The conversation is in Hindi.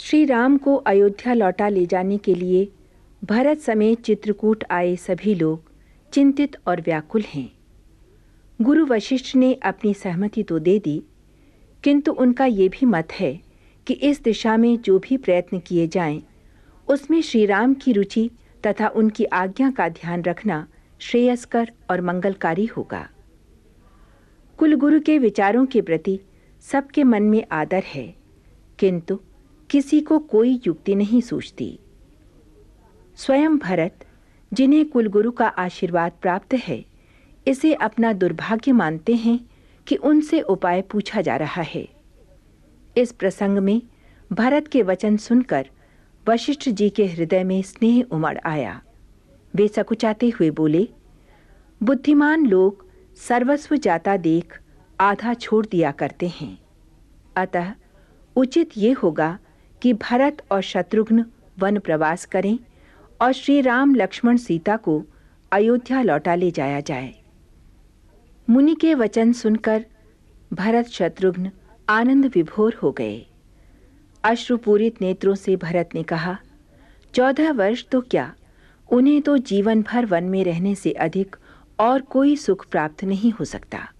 श्री राम को अयोध्या लौटा ले जाने के लिए भरत समेत चित्रकूट आए सभी लोग चिंतित और व्याकुल हैं। गुरु वशिष्ठ ने अपनी सहमति तो दे दी, किंतु उनका ये भी मत है कि इस दिशा में जो भी प्रयत्न किए जाएं, उसमें श्री राम की रुचि तथा उनकी आज्ञा का ध्यान रखना श्रेयस्कर और मंगलकारी होगा। कुलगुरु के विचारों के प्रति सबके मन में आदर है, किंतु किसी को कोई युक्ति नहीं सूझती। स्वयं भरत, जिन्हें कुलगुरु का आशीर्वाद प्राप्त है, इसे अपना दुर्भाग्य मानते हैं कि उनसे उपाय पूछा जा रहा है। इस प्रसंग में भरत के वचन सुनकर वशिष्ठ जी के हृदय में स्नेह उमड़ आया। वे सकुचाते हुए बोले, बुद्धिमान लोग सर्वस्व जाता देख आधा छोड़ दिया करते हैं, अतः उचित ये होगा कि भरत और शत्रुघ्न वन प्रवास करें और श्री राम लक्ष्मण सीता को अयोध्या लौटा ले जाया जाए। मुनि के वचन सुनकर भरत शत्रुघ्न आनंद विभोर हो गए। अश्रुपूरित नेत्रों से भरत ने कहा, 14 वर्ष तो क्या, उन्हें तो जीवन भर वन में रहने से अधिक और कोई सुख प्राप्त नहीं हो सकता।